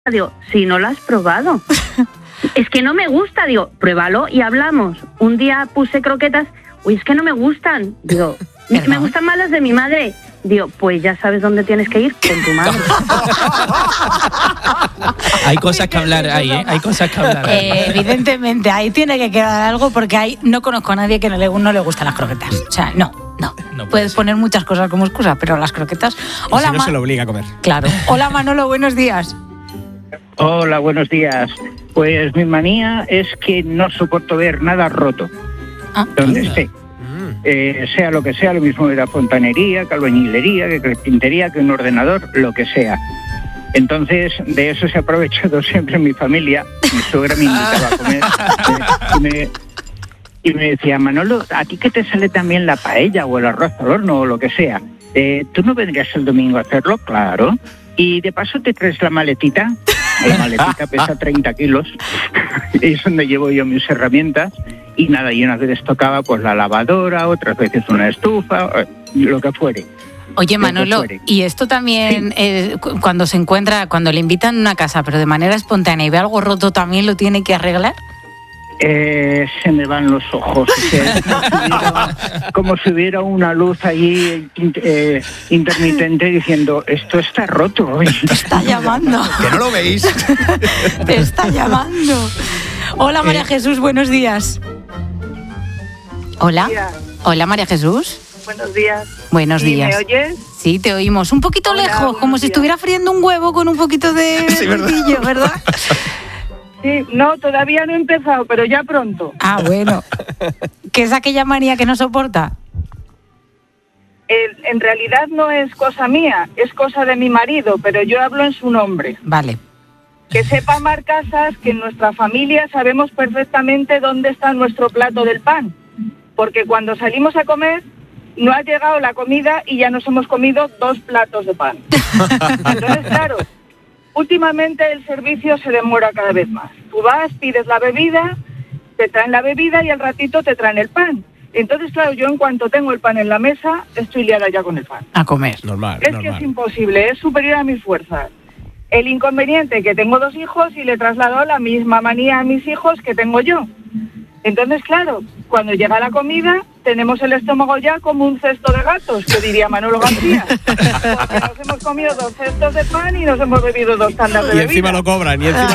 Digo, si no lo has probado. Es que no me gusta. Digo, pruébalo y hablamos. Un día puse croquetas. Uy, es que no me gustan. Digo, me gustan más las de mi madre. Digo, pues ya sabes dónde tienes que ir, con tu madre. Hay cosas que hablar ahí, ¿eh? Hay cosas que hablar. Evidentemente, ahí tiene que quedar algo porque ahí no conozco a nadie que no le gustan las croquetas. O sea, no puedes poner muchas cosas como excusa, pero las croquetas... Hola, si no se lo obliga a comer. Claro. Hola, Manolo, buenos días. Hola, buenos días. Pues mi manía es que no soporto ver nada roto. Donde esté. Sea lo que sea, lo mismo de la fontanería, que albañilería, que carpintería, que un ordenador, lo que sea. Entonces, de eso se ha aprovechado siempre mi familia. Mi suegra me invitaba a comer y me decía, Manolo, ¿a ti que te sale también la paella o el arroz al horno o lo que sea? ¿Tú no vendrías el domingo a hacerlo? Claro. Y de paso te traes la maletita. La maletita pesa 30 kilos. Es donde llevo yo mis herramientas. Y nada, y unas veces tocaba pues la lavadora, otras veces una estufa, lo que fuere. Oye, Manolo, y esto también, sí. Cuando le invitan a una casa, pero de manera espontánea y ve algo roto, ¿también lo tiene que arreglar? Se me van los ojos. Como si hubiera una luz allí intermitente diciendo, esto está roto. Te está llamando. Que no lo veis. Te está llamando. Hola, María Jesús, buenos días. Hola. Hola, María Jesús. Buenos días. Buenos días. ¿Me oyes? Sí, te oímos. Un poquito lejos, como si estuviera friendo un huevo con un poquito de brillo, ¿verdad? Sí, no, todavía no he empezado, pero ya pronto. Ah, bueno. ¿Qué es aquella manía que no soporta? En realidad no es cosa mía, es cosa de mi marido, pero yo hablo en su nombre. Vale. Que sepa Mar Casas que en nuestra familia sabemos perfectamente dónde está nuestro plato del pan, porque cuando salimos a comer no ha llegado la comida y ya nos hemos comido 2 platos de pan. Entonces, claro, últimamente el servicio se demora cada vez más. Tú vas, pides la bebida, te traen la bebida y al ratito te traen el pan. Entonces, claro, yo en cuanto tengo el pan en la mesa, estoy liada ya con el pan. A comer. Normal. Que es imposible, es superior a mis fuerzas. El inconveniente que tengo 2 hijos y le traslado la misma manía a mis hijos que tengo yo. Entonces, claro, cuando llega la comida, tenemos el estómago ya como un cesto de gatos, que diría Manolo García. Porque nos hemos comido 2 cestos de pan y nos hemos bebido 2 tandas de bebida. Y encima lo cobran.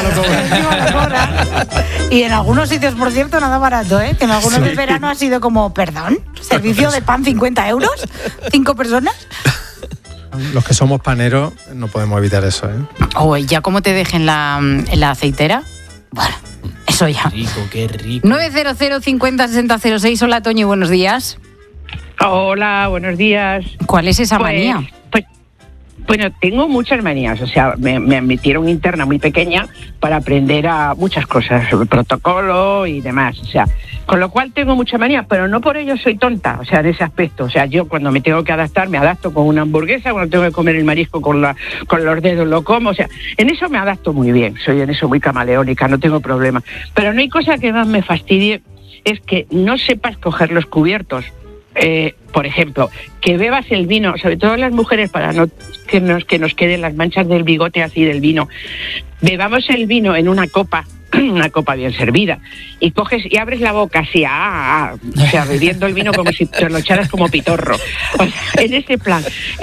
Y en algunos sitios, por cierto, nada barato, ¿eh? Que en algunos del verano ha sido como, ¿perdón? ¿Servicio de pan 50 euros? ¿5 personas? Los que somos paneros no podemos evitar eso, ¿eh? Oye, ya como te dejen en la aceitera. Bueno, eso ya. Qué rico. 900 50 60 06. Hola, Toño, buenos días. Hola, buenos días. ¿Cuál es esa manía? Bueno, tengo muchas manías, o sea, me metieron interna muy pequeña para aprender a muchas cosas, sobre protocolo y demás, o sea, con lo cual tengo mucha manía, pero no por ello soy tonta, o sea, en ese aspecto, o sea, yo cuando me tengo que adaptar, me adapto con una hamburguesa, cuando tengo que comer el marisco con los dedos lo como, o sea, en eso me adapto muy bien, soy en eso muy camaleónica, no tengo problema, pero no hay cosa que más me fastidie, es que no sepas coger los cubiertos. Por ejemplo, que bebas el vino, sobre todo las mujeres, para no que nos queden las manchas del bigote así del vino. Bebamos el vino en una copa bien servida, y coges y abres la boca así, o sea, bebiendo el vino como si te lo echaras como pitorro. O sea, en ese plan,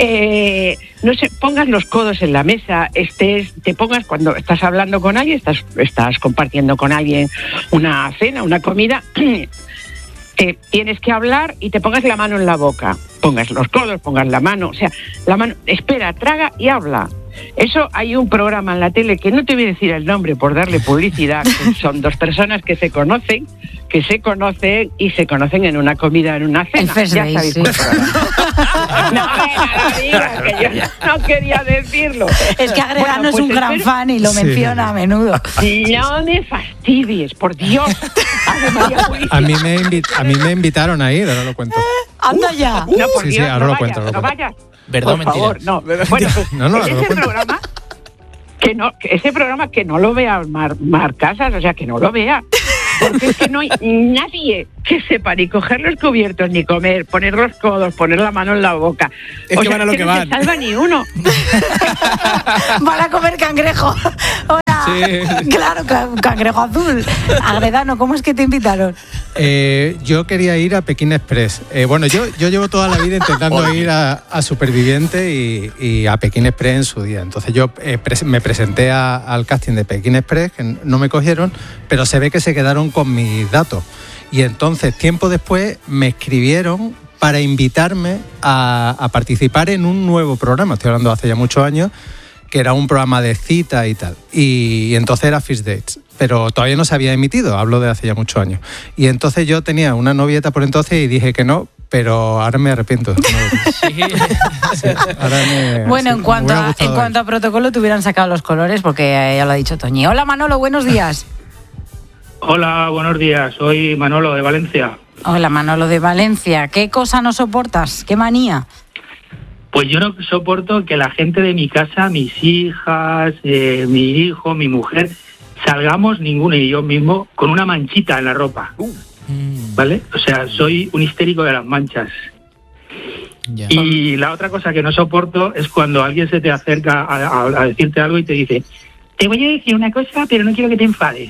no sé, pongas los codos en la mesa, te pongas cuando estás hablando con alguien, estás compartiendo con alguien una cena, una comida. Tienes que hablar y te pongas la mano en la boca, pongas los codos, pongas la mano, o sea, la mano, espera, traga y habla. Eso hay un programa en la tele que no te voy a decir el nombre por darle publicidad, que son 2 personas que se conocen y se conocen en una comida, en una cena. Ya sabéis cuál programa. No digas, que yo no quería decirlo. Es que Agregano es un gran fan y lo menciona a menudo. No me fastidies, por Dios. A mí me invitaron a ir, ahora lo cuento. Anda ya. No, por Dios, ahora no lo cuento. No vayas. Verdad, por favor, no. Bueno, ese programa que no lo vea Mar Casas, o sea, que no lo vea. Porque es que no hay nadie que sepa ni coger los cubiertos, ni comer, poner los codos, poner la mano en la boca. Es que van a lo que van. No se salva ni uno. Van a comer cangrejo. Hola. Sí. Claro, cangrejo azul. Agredano, ¿cómo es que te invitaron? Yo quería ir a Pekín Express. Bueno, yo llevo toda la vida intentando ir a Superviviente y a Pekín Express en su día. Entonces yo me presenté al casting de Pekín Express, que no me cogieron, pero se ve que se quedaron con mis datos. Y entonces, tiempo después, me escribieron para invitarme a participar en un nuevo programa. Estoy hablando de hace ya muchos años, que era un programa de cita y tal. Y entonces era First Dates, pero todavía no se había emitido, hablo de hace ya muchos años. Y entonces yo tenía una novieta por entonces y dije que no, pero ahora me arrepiento. Sí, bueno, en cuanto a protocolo te hubieran sacado los colores, porque ya lo ha dicho Toñi. Hola Manolo, buenos días. Hola, buenos días. Soy Manolo de Valencia. Hola Manolo de Valencia. ¿Qué cosa no soportas? ¿Qué manía? Pues yo no soporto que la gente de mi casa, mis hijas, mi hijo, mi mujer, salgamos ninguno y yo mismo con una manchita en la ropa. ¿Vale? O sea, soy un histérico de las manchas. Yeah. Y la otra cosa que no soporto es cuando alguien se te acerca a decirte algo y te dice: te voy a decir una cosa, pero no quiero que te enfades.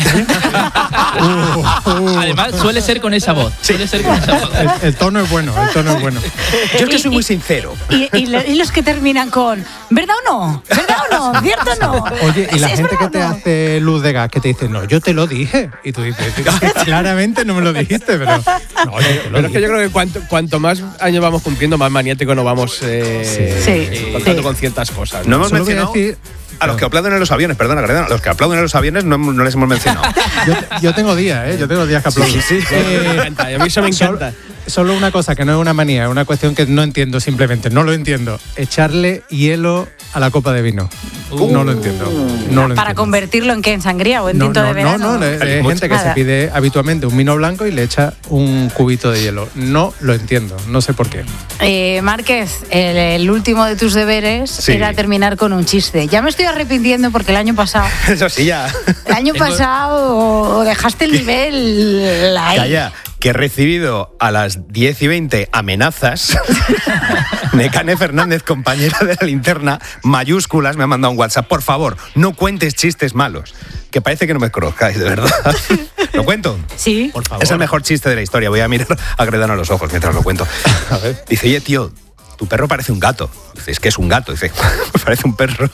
Además suele ser con esa voz. Suele ser con esa voz. El tono es bueno, Yo es que soy muy sincero. Y los que terminan con ¿verdad o no? ¿Verdad o no? ¿Cierto o no? Oye, y la gente que te hace luz de gas, que te dice, no, yo te lo dije. Y tú dices, claramente no me lo dijiste, pero... No, pero es que yo creo que cuanto más años vamos cumpliendo, más maniático nos vamos contando con ciertas cosas. No hemos mencionado... A los que aplauden en los aviones, perdona, a los que aplauden en los aviones no les hemos mencionado. Yo tengo días, yo tengo días que aplauden. Sí. Me encanta, a mí eso me encanta. Solo una cosa que no es una manía, es una cuestión que no entiendo simplemente, no lo entiendo. Echarle hielo a la copa de vino. No lo entiendo. ¿Para convertirlo en qué? ¿En sangría o en tinto de verano? No, hay gente que se pide habitualmente un vino blanco y le echa un cubito de hielo. No lo entiendo, no sé por qué. Márquez, el último de tus deberes era terminar con un chiste. Ya me estoy arrepintiendo porque el año pasado... Eso sí, ya. El año pasado dejaste el nivel ahí. Calla. Que he recibido a las 10:20 amenazas de Cane Fernández, compañera de la linterna, mayúsculas, me ha mandado un WhatsApp. Por favor, no cuentes chistes malos, que parece que no me conozcáis, de verdad. ¿Lo cuento? Sí. Por favor. Es el mejor chiste de la historia. Voy a mirar a Gredano a los ojos mientras lo cuento. A ver. Dice, oye, tío, tu perro parece un gato. Dice, es que es un gato. Dice, parece un perro.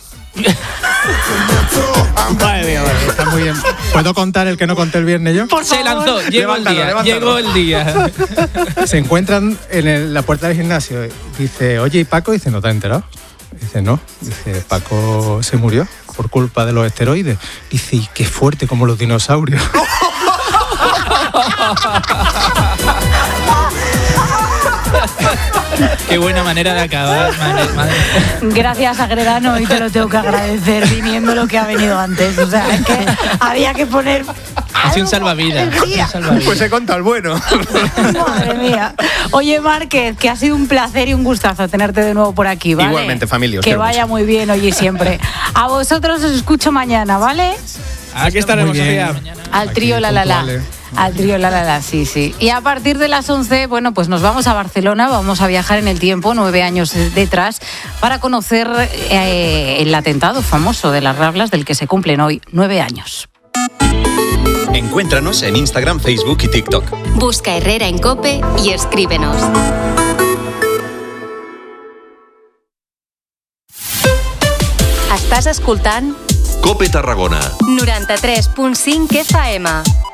Madre mía, está muy bien. ¿Puedo contar el que no conté el viernes yo? Se lanzó, llegó el día. Se encuentran en la puerta del gimnasio. Dice, oye, ¿y Paco? Dice, ¿no te has enterado? Dice, no. Dice, Paco se murió por culpa de los esteroides. Dice, y qué fuerte como los dinosaurios. Qué buena manera de acabar, madre. Gracias, Agredano, y te lo tengo que agradecer viniendo lo que ha venido antes. O sea, es que había que poner... Ha sido un salvavidas. Pues he contado el bueno. Madre mía. Oye, Márquez, que ha sido un placer y un gustazo tenerte de nuevo por aquí, ¿vale? Igualmente, familia. Que vaya muy bien hoy y siempre. A vosotros os escucho mañana, ¿vale? Aquí estaremos, Sofía. Al trío La La La. Al trío La La La, sí. Y a partir de las 11, bueno, pues nos vamos a Barcelona, vamos a viajar en el tiempo, 9 años detrás, para conocer el atentado famoso de las Ramblas del que se cumplen hoy 9 años. Encuéntranos en Instagram, Facebook y TikTok. Busca Herrera en COPE y escríbenos. Estàs escoltant COPE Tarragona 93.5 FM.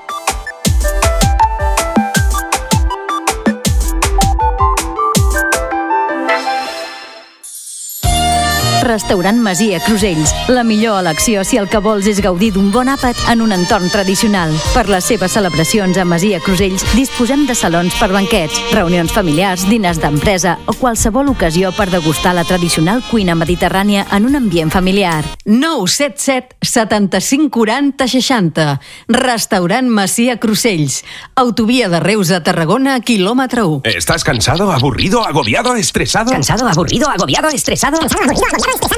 Restaurant Masia Crusells. La millor elecció si el que vols és gaudir d'un bon àpat en un entorn tradicional. Per les seves celebracions a Masia Crusells disposem de salons per banquets, reunions familiars, diners d'empresa o qualsevol ocasió per degustar la tradicional cuina mediterrània en un ambient familiar. 977 75 40 60. Restaurant Masia Crusells. Autovia de Reus a Tarragona, quilòmetre 1. ¿Estás cansado, aburrido, agobiado, estresado? ¿Cansado, aburrido, agobiado, estresado?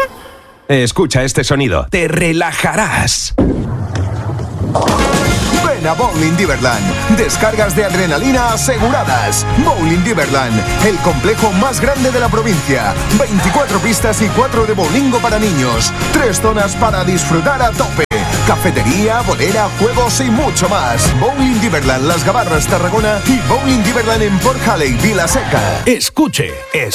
Escucha este sonido. Te relajarás. Ven a Bowling Diverland. Descargas de adrenalina aseguradas. Bowling Diverland, el complejo más grande de la provincia. 24 pistas y 4 de bowlingo para niños. 3 zonas para disfrutar a tope. Cafetería, bolera, juegos y mucho más. Bowling Diverland Las Gabarras, Tarragona y Bowling Diverland en Port Halley, Vilaseca. Escuche.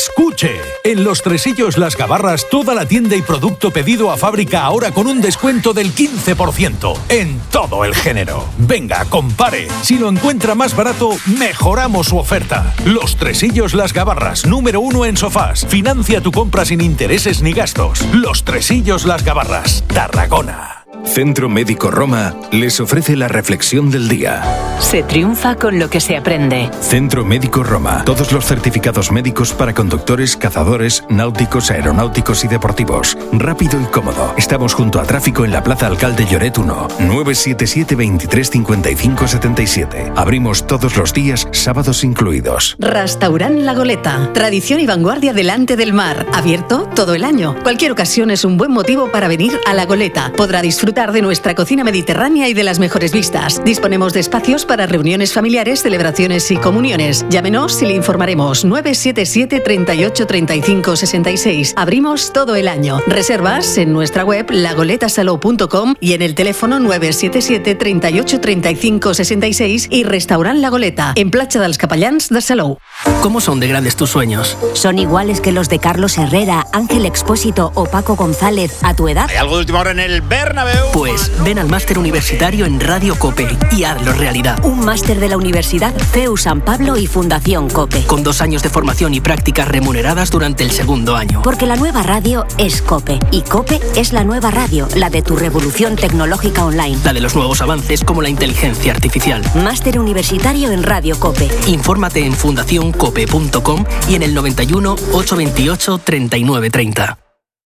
En Los Tresillos Las Gabarras, toda la tienda y producto pedido a fábrica ahora con un descuento del 15% en todo el género. Venga, compare. Si lo encuentra más barato, mejoramos su oferta. Los Tresillos Las Gabarras, número 1 en sofás. Financia tu compra sin intereses ni gastos. Los Tresillos Las Gabarras, Tarragona. Centro Médico Roma les ofrece la reflexión del día. Se triunfa con lo que se aprende. Centro Médico Roma. Todos los certificados médicos para conductores, cazadores, náuticos, aeronáuticos y deportivos. Rápido y cómodo. Estamos junto a Tráfico en la Plaza Alcalde Lloret 1. 977 23 55 77. Abrimos todos los días, sábados incluidos. Restaurant La Goleta. Tradición y vanguardia delante del mar. Abierto todo el año. Cualquier ocasión es un buen motivo para venir a La Goleta. Podrá disfrutar de nuestra cocina mediterránea y de las mejores vistas. Disponemos de espacios para reuniones familiares, celebraciones y comuniones. Llámenos y le informaremos. 977 38 35 66. Abrimos todo el año. Reservas en nuestra web lagoletasalou.com y en el teléfono 977 38 35 66 y Restaurant La Goleta, en Platja dels Capellans de Salou. ¿Cómo son de grandes tus sueños? ¿Son iguales que los de Carlos Herrera, Ángel Expósito o Paco González a tu edad? ¿Hay algo de última hora en el Bernabéu? Pues ven al máster universitario en Radio COPE y hazlo realidad. Un máster de la Universidad CEU San Pablo y Fundación COPE. Con 2 años de formación y prácticas remuneradas durante el segundo año. Porque la nueva radio es COPE. Y COPE es la nueva radio, la de tu revolución tecnológica online. La de los nuevos avances como la inteligencia artificial. Máster universitario en Radio COPE. Infórmate en fundacioncope.com y en el 91 828 3930.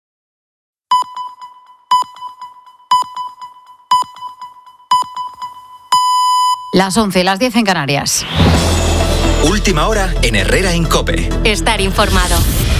Las 11, las 10 en Canarias. Última hora en Herrera en COPE. Estar informado.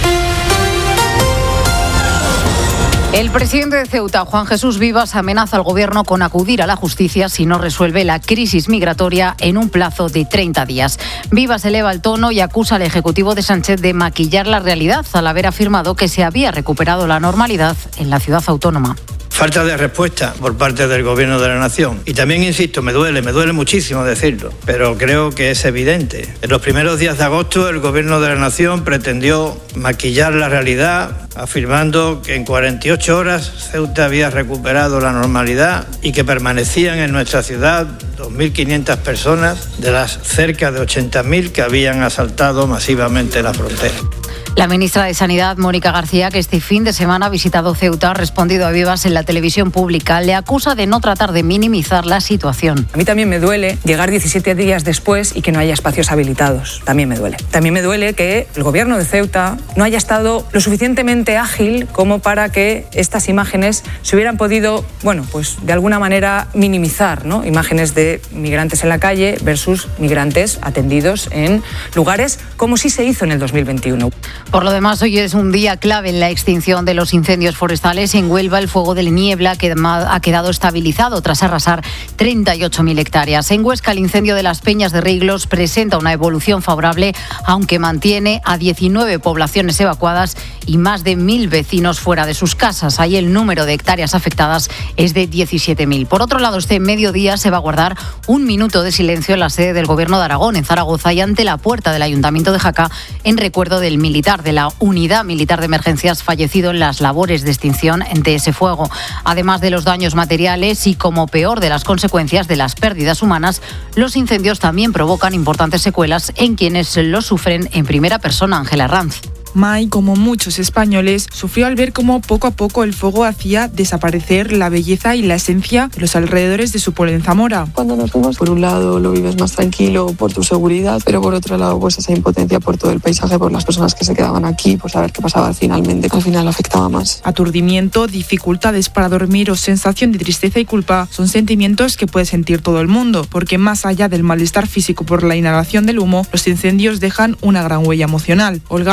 El presidente de Ceuta, Juan Jesús Vivas, amenaza al gobierno con acudir a la justicia si no resuelve la crisis migratoria en un plazo de 30 días. Vivas eleva el tono y acusa al Ejecutivo de Sánchez de maquillar la realidad al haber afirmado que se había recuperado la normalidad en la ciudad autónoma. Falta de respuesta por parte del Gobierno de la Nación. Y también, insisto, me duele muchísimo decirlo, pero creo que es evidente. En los primeros días de agosto, el Gobierno de la Nación pretendió maquillar la realidad, afirmando que en 48 horas Ceuta había recuperado la normalidad y que permanecían en nuestra ciudad 2.500 personas de las cerca de 80.000 que habían asaltado masivamente la frontera. La ministra de Sanidad, Mónica García, que este fin de semana ha visitado Ceuta, ha respondido a Vivas en la televisión pública. Le acusa de no tratar de minimizar la situación. A mí también me duele llegar 17 días después y que no haya espacios habilitados. También me duele. También me duele que el gobierno de Ceuta no haya estado lo suficientemente ágil como para que estas imágenes se hubieran podido, pues de alguna manera minimizar, ¿no? Imágenes de migrantes en la calle versus migrantes atendidos en lugares como sí se hizo en el 2021. Por lo demás, hoy es un día clave en la extinción de los incendios forestales. En Huelva, el fuego de niebla ha quedado estabilizado tras arrasar 38.000 hectáreas. En Huesca, el incendio de las Peñas de Riglos presenta una evolución favorable, aunque mantiene a 19 poblaciones evacuadas y más de 1.000 vecinos fuera de sus casas. Ahí el número de hectáreas afectadas es de 17.000. Por otro lado, este mediodía se va a guardar un minuto de silencio en la sede del Gobierno de Aragón, en Zaragoza, y ante la puerta del Ayuntamiento de Jaca, en recuerdo del militar de la Unidad Militar de Emergencias fallecido en las labores de extinción de ese fuego. Además de los daños materiales y como peor de las consecuencias de las pérdidas humanas, los incendios también provocan importantes secuelas en quienes los sufren en primera persona. Ángela Ranz. Mai, como muchos españoles, sufrió al ver cómo poco a poco el fuego hacía desaparecer la belleza y la esencia de los alrededores de su pueblo en Zamora. Cuando nos fuimos, por un lado lo vives más tranquilo por tu seguridad, pero por otro lado pues esa impotencia por todo el paisaje, por las personas que se quedaban aquí, por saber qué pasaba finalmente, al final afectaba más. Aturdimiento, dificultades para dormir o sensación de tristeza y culpa son sentimientos que puede sentir todo el mundo, porque más allá del malestar físico por la inhalación del humo, los incendios dejan una gran huella emocional. Olga Alba, la de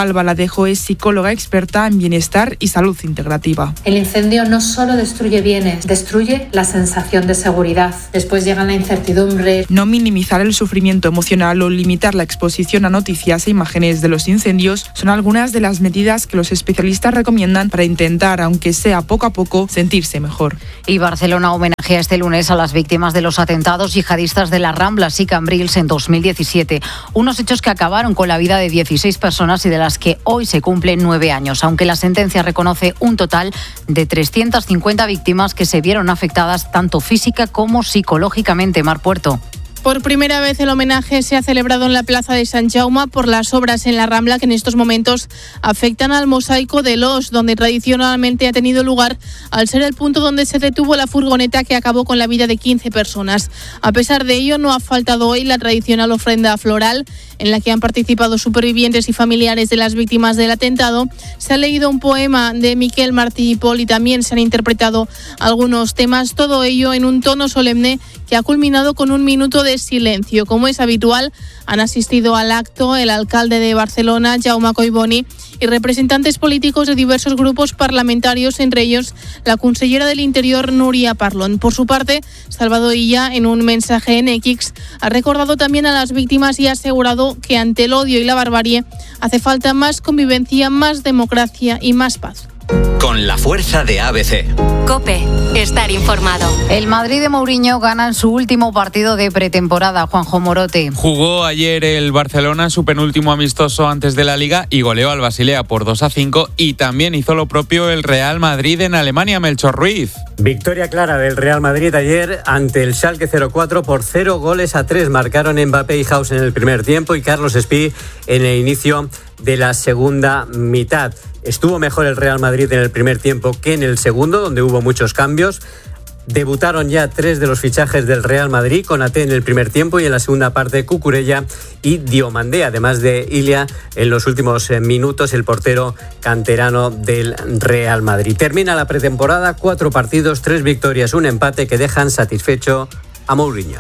Verdejo es psicóloga experta en bienestar y salud integrativa. El incendio no solo destruye bienes, destruye la sensación de seguridad. Después llega la incertidumbre. No minimizar el sufrimiento emocional o limitar la exposición a noticias e imágenes de los incendios son algunas de las medidas que los especialistas recomiendan para intentar, aunque sea poco a poco, sentirse mejor. Y Barcelona homenajea este lunes a las víctimas de los atentados yihadistas de las Ramblas y Cambrils en 2017. Unos hechos que acabaron con la vida de 16 personas y de las que hoy se cumplen 9 años, aunque la sentencia reconoce un total de 350 víctimas que se vieron afectadas tanto física como psicológicamente. Mar Puerto. Por primera vez el homenaje se ha celebrado en la Plaza de Sant Jaume por las obras en la Rambla que en estos momentos afectan al mosaico de l'Os, donde tradicionalmente ha tenido lugar al ser el punto donde se detuvo la furgoneta que acabó con la vida de 15 personas. A pesar de ello, no ha faltado hoy la tradicional ofrenda floral en la que han participado supervivientes y familiares de las víctimas del atentado. Se ha leído un poema de Miquel Martí i Pol y también se han interpretado algunos temas, todo ello en un tono solemne que ha culminado con un minuto de silencio. Como es habitual, han asistido al acto el alcalde de Barcelona, Jaume Collboni, y representantes políticos de diversos grupos parlamentarios, entre ellos la consellera del Interior, Núria Parlon. Por su parte, Salvador Illa, en un mensaje en X, ha recordado también a las víctimas y ha asegurado que ante el odio y la barbarie hace falta más convivencia, más democracia y más paz. Con la fuerza de ABC. COPE. Estar informado. El Madrid de Mourinho gana en su último partido de pretemporada. Juanjo Morote. Jugó ayer el Barcelona su penúltimo amistoso antes de la Liga y goleó al Basilea por 2-5, y también hizo lo propio el Real Madrid en Alemania. Melchor Ruiz. Victoria clara del Real Madrid ayer ante el Schalke 04 por 0-3. Marcaron Mbappé y Haus en el primer tiempo y Carlos Espí en el inicio de la segunda mitad. Estuvo mejor el Real Madrid en el primer tiempo que en el segundo, donde hubo muchos cambios. Debutaron ya 3 de los fichajes del Real Madrid, Konaté en el primer tiempo y en la segunda parte Cucurella y Diomandé, además de Ilia en los últimos minutos, el portero canterano del Real Madrid. Termina la pretemporada, 4 partidos, 3 victorias, 1 empate que dejan satisfecho a Mourinho.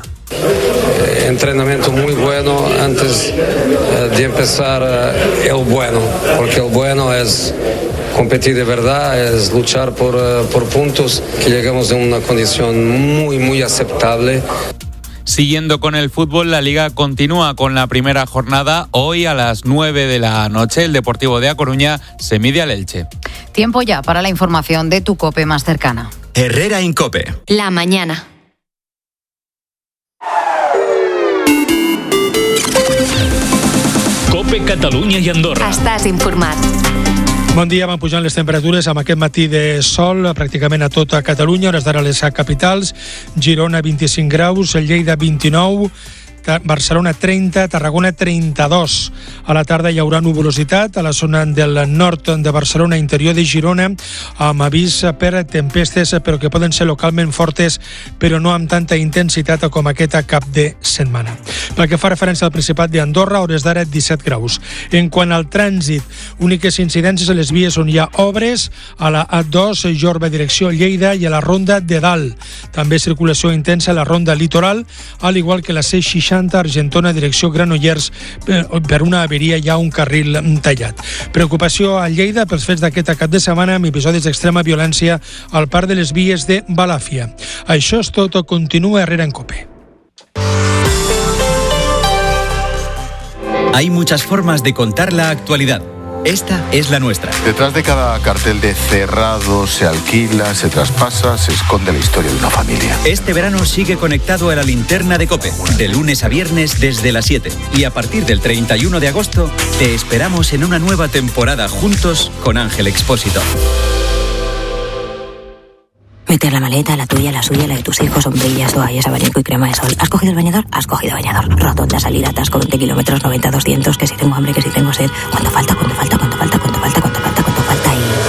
Entrenamiento muy bueno antes de empezar el bueno, porque el bueno es competir de verdad, es luchar por puntos, que llegamos en una condición muy aceptable. Siguiendo con el fútbol, la Liga continúa con la primera jornada. Hoy a las 9 de la noche el Deportivo de A Coruña se mide al Elche. Tiempo ya para la información de tu COPE más cercana. Herrera en COPE. La mañana. COPE Catalunya i Andorra. Estàs informat. Bon dia, van pujant les temperatures amb aquest matí de sol pràcticament a tota Catalunya. Hores d'ara les capitals: Girona 25 graus, Lleida 29, Barcelona 30, Tarragona 32. A la tarda hi haurà nuvolositat a la zona del nord de Barcelona, interior de Girona, amb avís per tempestes, però que poden ser localment fortes, però no amb tanta intensitat com aquest cap de setmana. Pel que fa referència al Principat d'Andorra, hores d'ara 17 graus. En quant al trànsit, úniques incidències a les vies on hi ha obres, a la A2, Jorba, direcció Lleida, i a la Ronda de Dalt. També circulació intensa a la Ronda Litoral, al igual que la C60, Argentona, direcció Granollers. Per una averia hi ha un carril tallat. Preocupació a Lleida pels fets d'aquest cap de setmana amb episodis d'extrema violència al parc de les Vies de Balàfia. Això és tot, continua Herrera en COPE. Hay muchas formas de contar la actualidad. Esta es la nuestra. Detrás de cada cartel de cerrado, se alquila, se traspasa, se esconde la historia de una familia. Este verano sigue conectado a la linterna de COPE, de lunes a viernes desde las 7. Y a partir del 31 de agosto, te esperamos en una nueva temporada juntos con Ángel Expósito. Meter la maleta, la tuya, la suya, la de tus hijos, sombrillas, toallas, abanico y crema de sol. ¿Has cogido el bañador? Has cogido bañador. Rotonda, salida, atasco, 20 kilómetros, 90, 200, que si tengo hambre, que si tengo sed. ¿Cuánto falta? ¿Cuánto falta? ¿Cuánto falta? ¿Cuánto falta? ¿Cuánto falta? ¿Cuánto falta?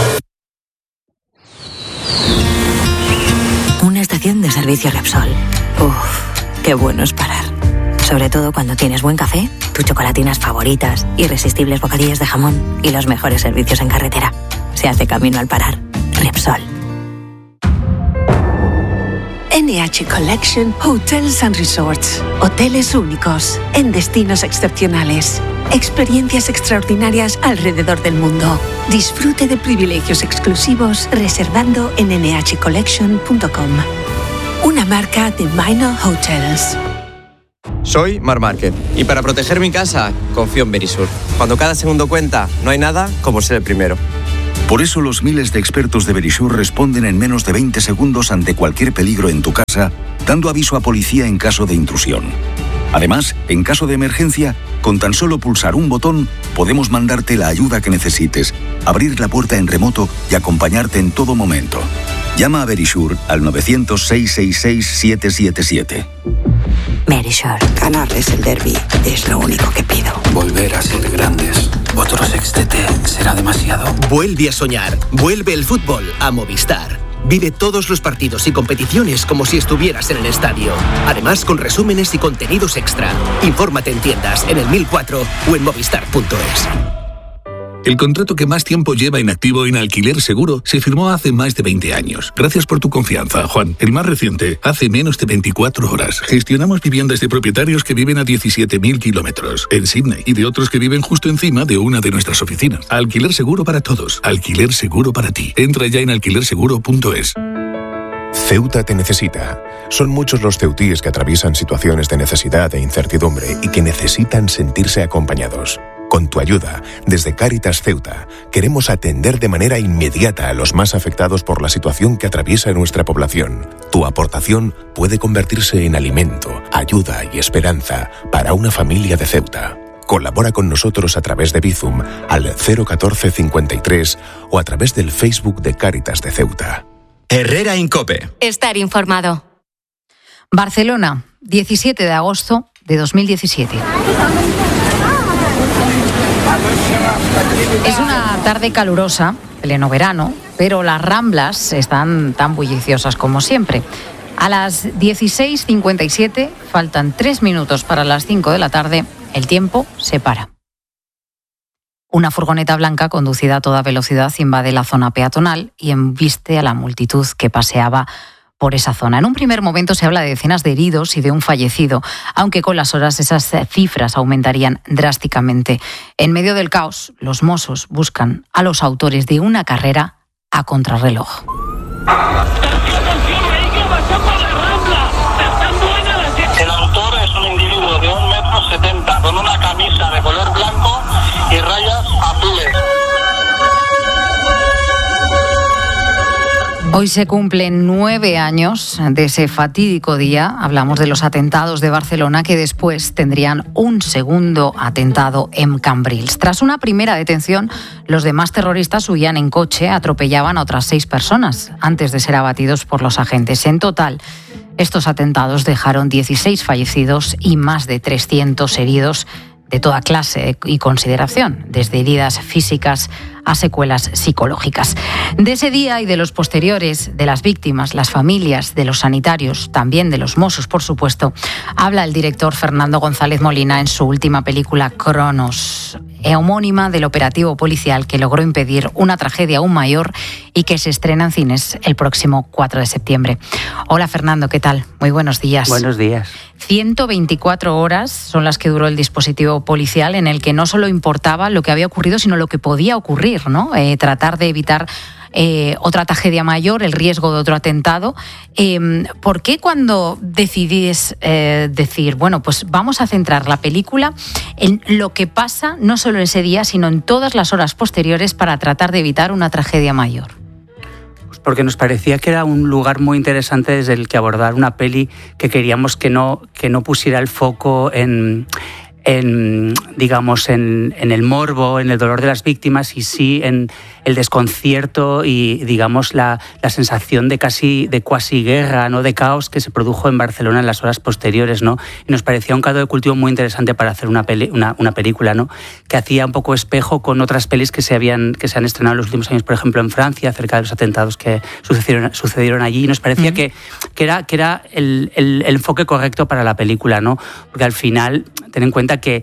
Y... una estación de servicio Repsol. Uf, qué bueno es parar. Sobre todo cuando tienes buen café, tus chocolatinas favoritas, irresistibles bocadillos de jamón y los mejores servicios en carretera. Se hace camino al parar. Repsol. NH Collection Hotels and Resorts. Hoteles únicos, en destinos excepcionales. Experiencias extraordinarias alrededor del mundo. Disfrute de privilegios exclusivos reservando en nhcollection.com. Una marca de Minor Hotels. Soy Mar Márquez y para proteger mi casa confío en Verisur. Cuando cada segundo cuenta, no hay nada como ser el primero. Por eso los miles de expertos de Verisur responden en menos de 20 segundos ante cualquier peligro en tu casa, dando aviso a policía en caso de intrusión. Además, en caso de emergencia, con tan solo pulsar un botón, podemos mandarte la ayuda que necesites, abrir la puerta en remoto y acompañarte en todo momento. Llama a Verisur al 900-666-777. Verisur. Ganarles el derbi es lo único que pido. Volver a ser grandes. Otro sextete será demasiado. Vuelve a soñar. Vuelve el fútbol a Movistar. Vive todos los partidos y competiciones como si estuvieras en el estadio. Además, con resúmenes y contenidos extra. Infórmate en tiendas, en el 1004 o en movistar.es. El contrato que más tiempo lleva inactivo en Alquiler Seguro se firmó hace más de 20 años. Gracias por tu confianza, Juan. El más reciente, hace menos de 24 horas. Gestionamos viviendas de propietarios que viven a 17.000 kilómetros en Sydney y de otros que viven justo encima de una de nuestras oficinas. Alquiler Seguro para todos. Alquiler Seguro para ti. Entra ya en alquilerseguro.es. Ceuta te necesita. Son muchos los ceutíes que atraviesan situaciones de necesidad e incertidumbre y que necesitan sentirse acompañados. Con tu ayuda, desde Cáritas Ceuta, queremos atender de manera inmediata a los más afectados por la situación que atraviesa nuestra población. Tu aportación puede convertirse en alimento, ayuda y esperanza para una familia de Ceuta. Colabora con nosotros a través de Bizum al 014 53 o a través del Facebook de Cáritas de Ceuta. Herrera Incope. Estar informado. Barcelona, 17 de agosto de 2017. Es una tarde calurosa, pleno verano, pero las Ramblas están tan bulliciosas como siempre. A las 16:57, faltan 3 minutos para las 5 de la tarde, el tiempo se para. Una furgoneta blanca conducida a toda velocidad invade la zona peatonal y embiste a la multitud que paseaba por esa zona. En un primer momento se habla de decenas de heridos y de un fallecido, aunque con las horas esas cifras aumentarían drásticamente. En medio del caos, los Mossos buscan a los autores de una carrera a contrarreloj. El autor es un individuo de 1,70 m con una camisa de color blanco y rayas azules. Hoy se cumplen 9 años de ese fatídico día. Hablamos de los atentados de Barcelona, que después tendrían un segundo atentado en Cambrils. Tras una primera detención, los demás terroristas huían en coche, atropellaban a otras 6 personas antes de ser abatidos por los agentes. En total, estos atentados dejaron 16 fallecidos y más de 300 heridos de toda clase y consideración, desde heridas físicas a secuelas psicológicas. De ese día y de los posteriores, de las víctimas, las familias, de los sanitarios, también de los Mossos, por supuesto, habla el director Fernando González Molina en su última película Cronos, homónima del operativo policial que logró impedir una tragedia aún mayor y que se estrena en cines el próximo 4 de septiembre. Hola Fernando, ¿qué tal? Muy buenos días. Buenos días. 124 horas son las que duró el dispositivo policial, en el que no solo importaba lo que había ocurrido, sino lo que podía ocurrir, ¿no? Tratar de evitar otra tragedia mayor, el riesgo de otro atentado. ¿Por qué cuando decidís decir, bueno, pues vamos a centrar la película en lo que pasa no solo ese día, sino en todas las horas posteriores para tratar de evitar una tragedia mayor? Pues porque nos parecía que era un lugar muy interesante desde el que abordar una peli que queríamos que no pusiera el foco en digamos, en el morbo, en el dolor de las víctimas, y sí en el desconcierto y, digamos, la sensación de cuasi guerra, ¿no?, de caos que se produjo en Barcelona en las horas posteriores, ¿no? Y nos parecía un caldo de cultivo muy interesante para hacer una película, ¿no?, que hacía un poco espejo con otras pelis que se han estrenado en los últimos años, por ejemplo, en Francia, acerca de los atentados que sucedieron allí, y nos parecía que era el enfoque correcto para la película, ¿no? Porque al final, ten en cuenta que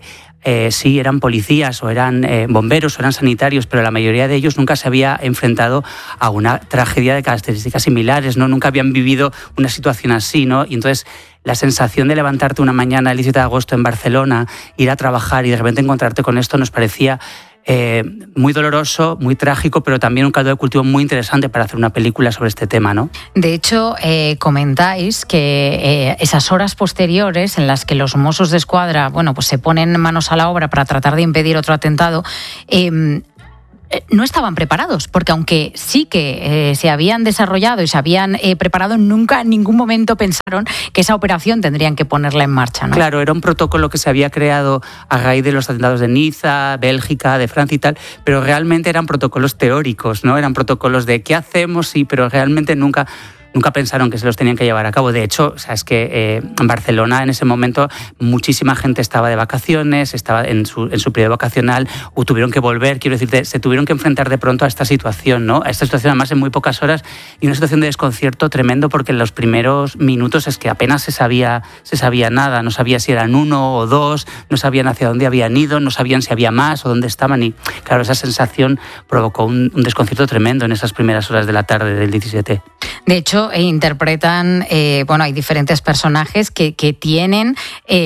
sí, eran policías o eran bomberos o eran sanitarios, pero la mayoría de ellos nunca se había enfrentado a una tragedia de características similares, ¿no? Nunca habían vivido una situación así, ¿no? Y entonces la sensación de levantarte una mañana el 17 de agosto en Barcelona, ir a trabajar y de repente encontrarte con esto nos parecía muy doloroso, muy trágico, pero también un caldo de cultivo muy interesante para hacer una película sobre este tema, ¿no? De hecho, comentáis que esas horas posteriores en las que los Mossos d'Esquadra, bueno, pues se ponen manos a la obra para tratar de impedir otro atentado, no estaban preparados, porque aunque sí que se habían desarrollado y se habían preparado, nunca en ningún momento pensaron que esa operación tendrían que ponerla en marcha, ¿no? Claro, era un protocolo que se había creado a raíz de los atentados de Niza, Bélgica, de Francia y tal, pero realmente eran protocolos teóricos, ¿no? Eran protocolos de ¿qué hacemos? Sí, pero realmente nunca pensaron que se los tenían que llevar a cabo. De hecho, o sea, es que en Barcelona en ese momento muchísima gente estaba de vacaciones, estaba en su periodo vacacional, o tuvieron que volver, quiero decirte, se tuvieron que enfrentar de pronto a esta situación, ¿no? A esta situación además en muy pocas horas, y una situación de desconcierto tremendo, porque en los primeros minutos es que apenas se sabía nada, no sabía si eran 1 o 2, no sabían hacia dónde habían ido, no sabían si había más o dónde estaban, y claro, esa sensación provocó un desconcierto tremendo en esas primeras horas de la tarde del 17. De hecho, interpretan, hay diferentes personajes que tienen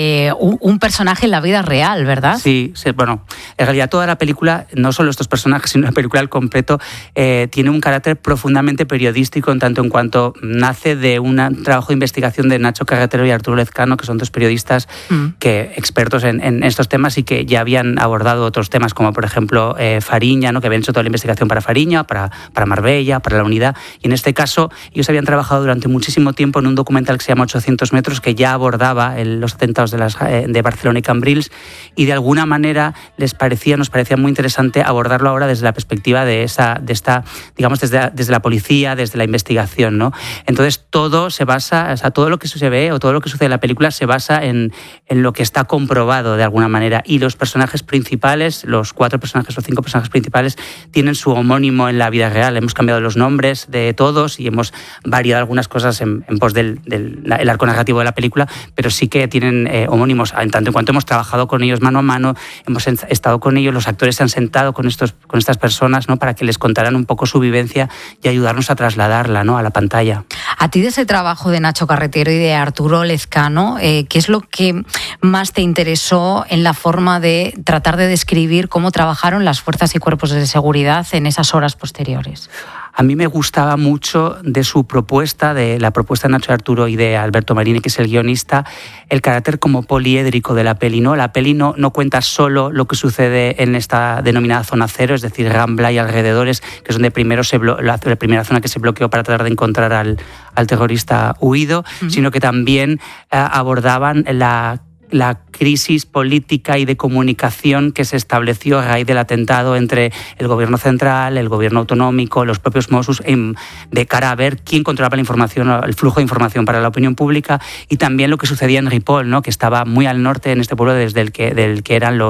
un personaje en la vida real, ¿verdad? Sí, bueno, en realidad toda la película, no solo estos personajes, sino la película al completo, tiene un carácter profundamente periodístico, en tanto en cuanto nace de un trabajo de investigación de Nacho Carretero y Arturo Lezcano, que son dos periodistas expertos en estos temas y que ya habían abordado otros temas, como por ejemplo Fariña, ¿no? Que habían hecho toda la investigación para Fariña, para Marbella, para La Unidad, y en este caso ellos habían trabajado durante muchísimo tiempo en un documental que se llama 800 metros, que ya abordaba los atentados de Barcelona y Cambrils, y de alguna manera nos parecía muy interesante abordarlo ahora desde la perspectiva de esta, digamos, desde la policía, desde la investigación, ¿no? Entonces todo se basa, o sea, todo lo que se ve o todo lo que sucede en la película se basa en lo que está comprobado de alguna manera, y los personajes principales, los 4 personajes o 5 personajes principales, tienen su homónimo en la vida real. Hemos cambiado los nombres de todos y hemos variado algunas cosas en pos del arco narrativo de la película, pero sí que tienen homónimos. En tanto en cuanto hemos trabajado con ellos mano a mano, hemos estado con ellos, los actores se han sentado con estas personas, ¿no? Para que les contaran un poco su vivencia y ayudarnos a trasladarla, ¿no? A la pantalla. A ti, de ese trabajo de Nacho Carretero y de Arturo Lezcano, ¿qué es lo que más te interesó en la forma de tratar de describir cómo trabajaron las fuerzas y cuerpos de seguridad en esas horas posteriores? A mí me gustaba mucho de su propuesta, de la propuesta de Nacho Arturo y de Alberto Marini, que es el guionista, el carácter como poliédrico de la peli, ¿no? La peli no cuenta solo lo que sucede en esta denominada zona cero, es decir, Rambla y alrededores, que es donde primero la primera zona que se bloqueó para tratar de encontrar al terrorista huido, sino que también abordaban la crisis política y de comunicación que se estableció a raíz del atentado entre el gobierno central, el gobierno autonómico, los propios Mossos, de cara a ver quién controlaba la información, el flujo de información para la opinión pública, y también lo que sucedía en Ripoll, ¿no? Que estaba muy al norte en este pueblo del que eran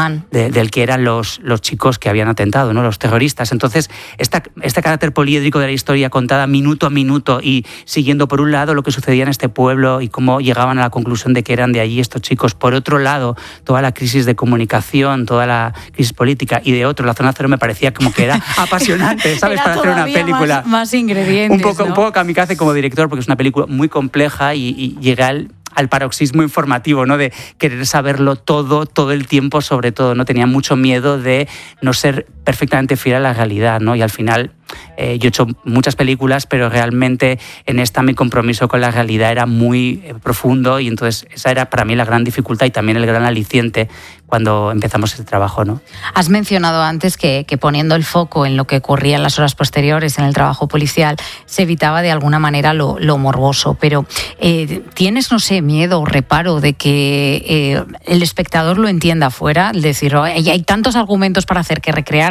los chicos que habían atentado, ¿no? Los terroristas. Entonces, este carácter poliédrico de la historia contada minuto a minuto y siguiendo por un lado lo que sucedía en este pueblo y cómo llegaban a la conclusión de que eran de allí estos chicos, por otro lado toda la crisis de comunicación, toda la crisis política, y de otro la zona cero, me parecía como que era apasionante, ¿sabes? Para hacer una película más ingredientes, un poco kamikaze como director, porque es una película muy compleja y llega al paroxismo informativo, ¿no? De querer saberlo todo el tiempo, sobre todo, ¿no? Tenía mucho miedo de no ser perfectamente fiel a la realidad, ¿no? Y al final yo he hecho muchas películas, pero realmente en esta mi compromiso con la realidad era muy profundo, y entonces esa era para mí la gran dificultad y también el gran aliciente cuando empezamos este trabajo, ¿no? Has mencionado antes que poniendo el foco en lo que ocurría en las horas posteriores, en el trabajo policial, se evitaba de alguna manera lo morboso, pero ¿tienes, no sé, miedo o reparo de que el espectador lo entienda afuera? Es decir, hay tantos argumentos para hacer que recrear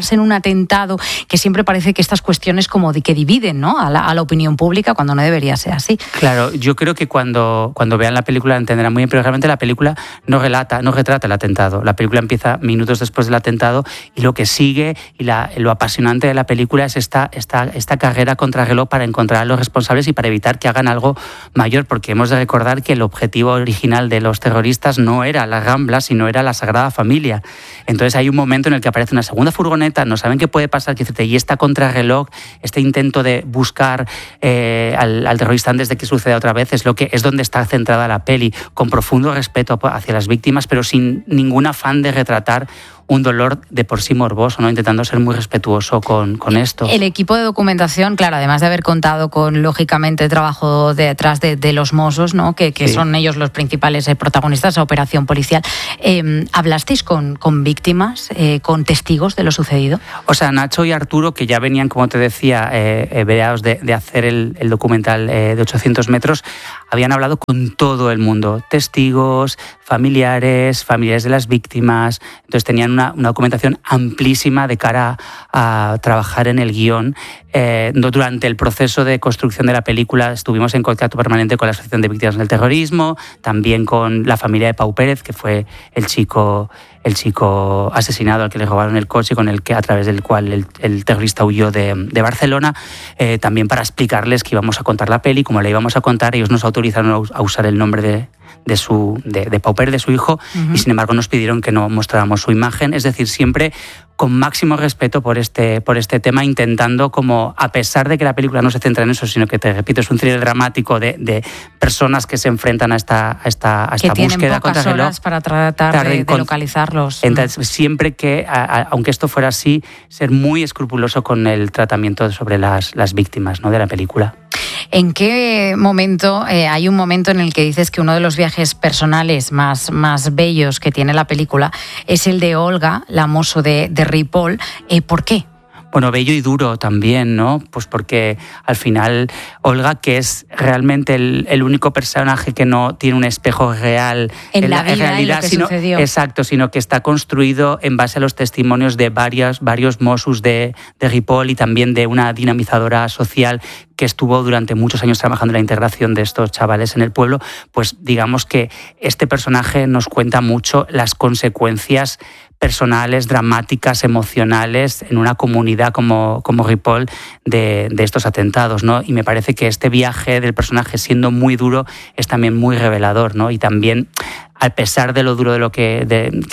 centrarse en un atentado, que siempre parece que estas cuestiones como de que dividen, ¿no?, a la opinión pública, cuando no debería ser así. Claro, yo creo que cuando vean la película entenderán muy bien, pero realmente la película no retrata el atentado. La película empieza minutos después del atentado y lo que sigue y lo apasionante de la película es esta carrera contrarreloj para encontrar a los responsables y para evitar que hagan algo mayor, porque hemos de recordar que el objetivo original de los terroristas no era la Rambla, sino era la Sagrada Familia. Entonces hay un momento en el que aparece una segunda furgoneta, no saben qué puede pasar, y esta contrarreloj, este intento de buscar al terrorista antes de que suceda otra vez, es donde está centrada la peli, con profundo respeto hacia las víctimas, pero sin ningún afán de retratar un dolor de por sí morboso, ¿no?, intentando ser muy respetuoso con esto. El equipo de documentación, claro, además de haber contado con, lógicamente, el trabajo detrás de los Mossos, ¿no?, que sí, son ellos los principales protagonistas de la operación policial. ¿Hablasteis con víctimas, con testigos de lo sucedido? O sea, Nacho y Arturo, que ya venían, como te decía, verados de hacer el documental de 800 metros, habían hablado con todo el mundo, testigos, familiares de las víctimas. Entonces tenían una documentación amplísima de cara a trabajar en el guión. Durante el proceso de construcción de la película estuvimos en contacto permanente con la Asociación de Víctimas del Terrorismo, también con la familia de Pau Pérez, que fue el chico asesinado al que le robaron el coche, a través del cual el terrorista huyó de Barcelona, también para explicarles que íbamos a contar la peli, como la íbamos a contar. Ellos nos autorizaron a usar el nombre de Pau Pérez, de su hijo, y sin embargo nos pidieron que no mostráramos su imagen, es decir, siempre con máximo respeto por este tema, intentando, como, a pesar de que la película no se centra en eso, sino que, te repito, es un thriller dramático de personas que se enfrentan a esta que búsqueda contra el reloj, horas para tratar de localizarlos. Entonces, siempre que, aunque esto fuera así, ser muy escrupuloso con el tratamiento sobre las víctimas, ¿no?, de la película. ¿En qué momento, hay un momento en el que dices que uno de los viajes personales más bellos que tiene la película es el de Olga, la mozo de Ripoll? ¿Por qué? Bueno, bello y duro también, ¿no? Pues porque al final Olga, que es realmente el único personaje que no tiene un espejo real en la vida, en lo que sucedió. Exacto, sino que está construido en base a los testimonios de varios Mossos de Ripoll y también de una dinamizadora social que estuvo durante muchos años trabajando en la integración de estos chavales en el pueblo. Pues digamos que este personaje nos cuenta mucho las consecuencias personales, dramáticas, emocionales en una comunidad como Ripoll de estos atentados, ¿no? Y me parece que este viaje del personaje, siendo muy duro, es también muy revelador, ¿no? Y también, a pesar de lo duro de lo que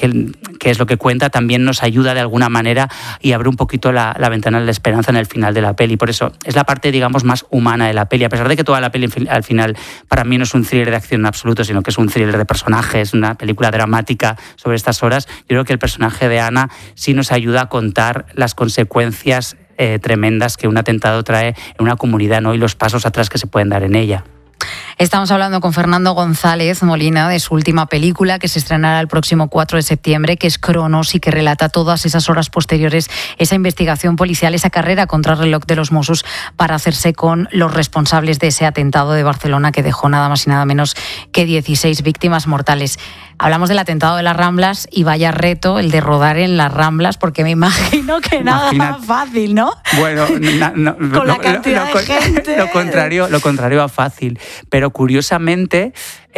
es lo que cuenta, también nos ayuda de alguna manera y abre un poquito la ventana de la esperanza en el final de la peli. Por eso es la parte, digamos, más humana de la peli. A pesar de que toda la peli al final para mí no es un thriller de acción en absoluto, sino que es un thriller de personajes, una película dramática sobre estas horas, yo creo que el personaje de Ana sí nos ayuda a contar las consecuencias tremendas que un atentado trae en una comunidad, ¿no?, y los pasos atrás que se pueden dar en ella. Estamos hablando con Fernando González Molina de su última película, que se estrenará el próximo 4 de septiembre, que es Cronos, y que relata todas esas horas posteriores, esa investigación policial, esa carrera contra el reloj de los Mossos para hacerse con los responsables de ese atentado de Barcelona que dejó nada más y nada menos que 16 víctimas mortales. Hablamos del atentado de las Ramblas y vaya reto el de rodar en las Ramblas, porque me imagino que nada fácil, ¿no? Bueno, con la cantidad de gente. Lo contrario a fácil. Pero curiosamente,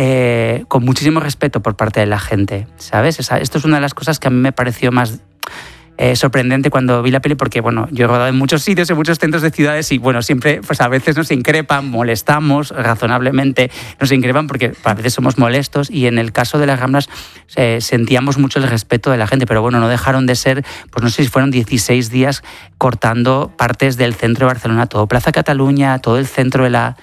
con muchísimo respeto por parte de la gente, ¿sabes? Esto es una de las cosas que a mí me pareció más sorprendente cuando vi la peli, porque bueno, yo he rodado en muchos sitios, en muchos centros de ciudades, y bueno, siempre, pues a veces nos increpan, molestamos, razonablemente nos increpan porque a veces somos molestos, y en el caso de las Ramblas sentíamos mucho el respeto de la gente, pero bueno, no dejaron de ser, pues no sé si fueron 16 días cortando partes del centro de Barcelona, todo Plaza Cataluña, todo el centro de la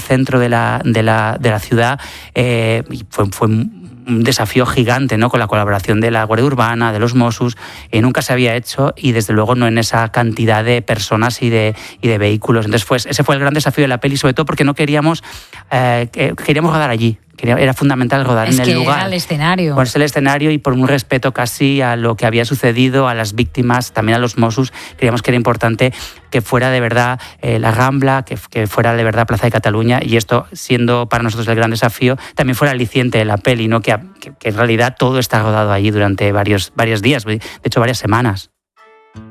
ciudad, y fue un desafío gigante, ¿no?, con la colaboración de la Guardia Urbana, de los Mossos. Nunca se había hecho, y desde luego no en esa cantidad de personas y de vehículos. Entonces ese fue el gran desafío de la peli, sobre todo porque no queríamos rodar allí. Era fundamental rodar en el lugar. Era el escenario. Pues el escenario, y por un respeto casi a lo que había sucedido, a las víctimas, también a los Mossos, creíamos que era importante que fuera de verdad la Rambla, que fuera de verdad Plaza de Cataluña, y esto, siendo para nosotros el gran desafío, también fuera el aliciente de la peli, ¿no?, que en realidad todo está rodado allí durante varios días, de hecho varias semanas.